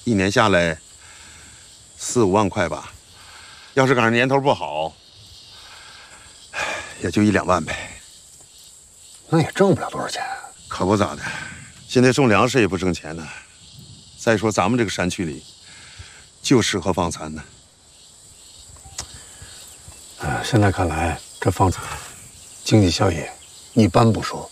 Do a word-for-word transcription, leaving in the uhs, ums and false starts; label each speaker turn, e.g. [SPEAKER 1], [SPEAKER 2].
[SPEAKER 1] 一年下来四五万块吧。要是赶上年头不好，也就一两万呗。
[SPEAKER 2] 那也挣不了多少钱。
[SPEAKER 1] 可不咋的，现在种粮食也不挣钱呢。再说咱们这个山区里，就适合放蚕呢。
[SPEAKER 2] 呃，现在看来，这放蚕经济效益一般不说。